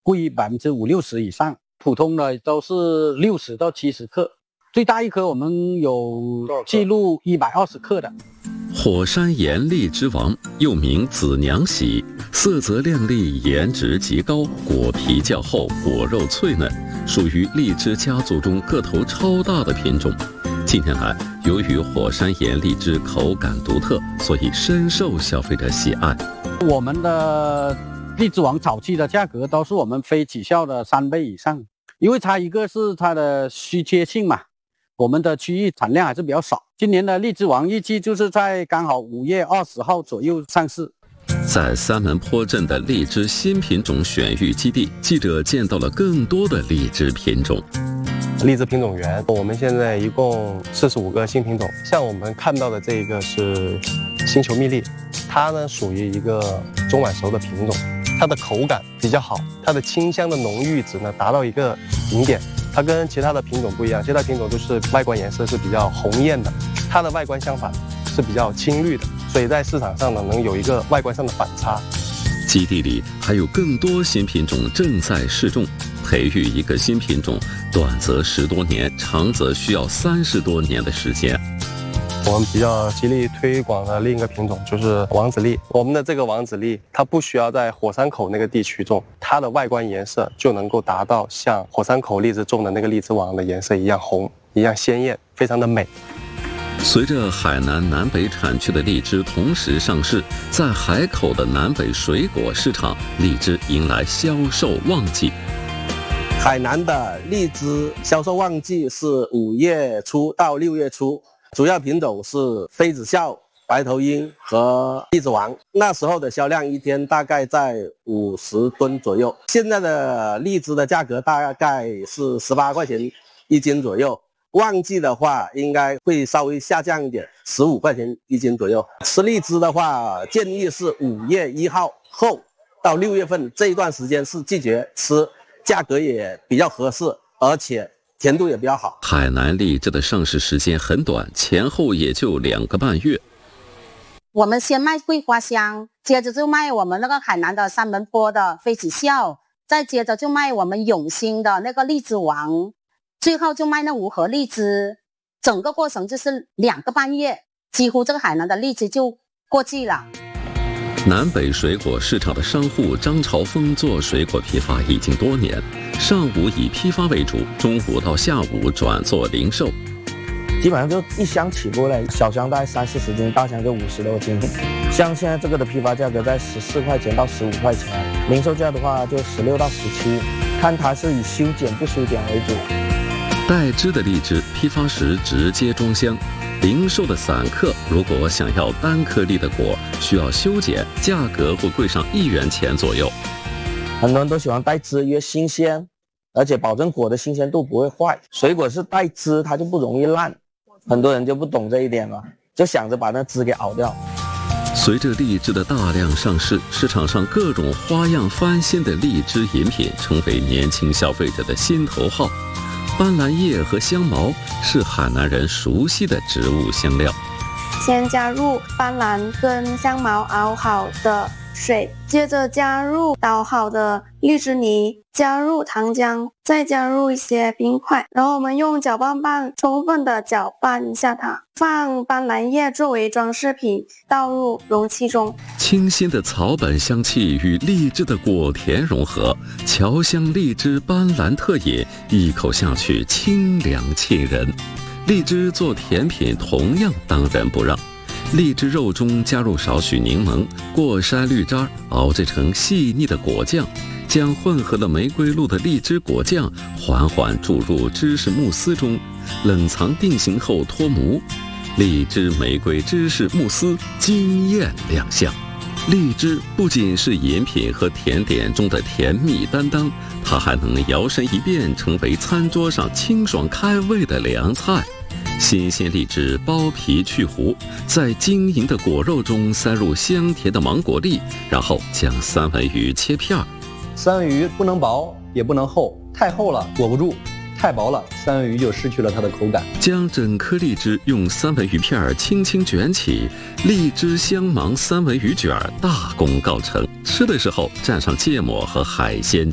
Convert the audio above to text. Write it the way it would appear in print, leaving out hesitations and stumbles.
贵50%-60%以上，普通的都是60到70克，最大一颗我们有记录120克的。 火山岩荔枝王又名紫娘喜，色泽亮丽，颜值极高，果皮较厚，果肉脆嫩，属于荔枝家族中个头超大的品种。近年来，由于火山岩荔枝口感独特，所以深受消费者喜爱。 我们的荔枝王草期的价格都是我们非起效的3倍以上，因为它一个是它的稀缺性嘛，我们的区域产量还是比较少。今年的荔枝王预计就是在刚好5月20号左右上市。 在三门坡镇的荔枝新品种选育基地，记者见到了更多的荔枝品种。 荔枝品种园，我们现在一共45个新品种。像我们看到的这一个是星球蜜荔，它呢属于一个中晚熟的品种，它的口感比较好，它的清香的浓郁值呢达到一个顶点。它跟其他的品种不一样，其他品种就是外观颜色是比较红艳的，它的外观相反是比较青绿的，所以在市场上呢能有一个外观上的反差。 基地里还有更多新品种正在试种，培育一个新品种，短则10多年，长则需要30多年的时间。 我们比较极力推广的另一个品种就是王子荔。我们的这个王子荔，它不需要在火山口那个地区种，它的外观颜色就能够达到像火山口荔枝种的那个荔枝王的颜色一样红，一样鲜艳，非常的美。 随着海南南北产区的荔枝同时上市，在海口的南北水果市场，荔枝迎来销售旺季。 海南的荔枝销售旺季是5月初到6月初，主要品种是妃子笑、白头鹰和荔枝王。那时候的销量一天大概在50吨左右。现在的荔枝的价格大概是18块钱1斤左右。旺季的话应该会稍微下降一点，15块钱1斤左右。吃荔枝的话，建议是5月1号后到6月份这一段时间是季节吃，价格也比较合适，而且甜度也比较好。 海南荔枝的上市时间很短，前后也就2个半月。 我们先卖桂花香，接着就卖我们那个海南的三门坡的妃子笑，再接着就卖我们永兴的那个荔枝王，最后就卖那无核荔枝。整个过程就是2个半月，几乎这个海南的荔枝就过季了。 南北水果市场的商户张朝峰做水果批发已经多年，上午以批发为主，中午到下午转做零售。 基本上就1箱起步了，小箱大概30-40斤，大箱就50多斤。像现在这个的批发价格在14块钱到15块钱，零售价的话就16到17，看它是以修剪不修剪为主。 带枝的荔枝批发时直接装箱，零售的散客如果想要单颗粒的果，需要修剪，价格会贵上1元钱左右。 很多人都喜欢带枝，因为新鲜，而且保证果的新鲜度不会坏。水果是带枝，它就不容易烂，很多人就不懂这一点了，就想着把那枝给熬掉。 随着荔枝的大量上市，市场上各种花样翻新的荔枝饮品成为年轻消费者的心头好。斑斓叶和香茅是海南人熟悉的植物香料。 先加入斑斓跟香茅熬好的水，接着加入捣好的荔枝泥，加入糖浆，再加入一些冰块，然后我们用搅拌棒充分的搅拌一下它，放斑斓叶作为装饰品，倒入容器中。 清新的草本香气与荔枝的果甜融合，侨香荔枝斑斓特饮，一口下去清凉沁人。荔枝做甜品同样当仁不让，荔枝肉中加入少许柠檬，过筛绿渣，熬制成细腻的果酱，将混合了玫瑰露的荔枝果酱缓缓注入芝士慕斯中，冷藏定型后脱模。荔枝玫瑰芝士慕斯惊艳亮相。荔枝不仅是饮品和甜点中的甜蜜担当，它还能摇身一变成为餐桌上清爽开胃的凉菜。新鲜荔枝剥皮去核，在晶莹的果肉中塞入香甜的芒果粒，然后将三文鱼切片。 三文鱼不能薄也不能厚，太厚了裹不住，太薄了三文鱼就失去了它的口感。 将整颗荔枝用三文鱼片轻轻卷起，荔枝香芒三文鱼卷大功告成。吃的时候蘸上芥末和海鲜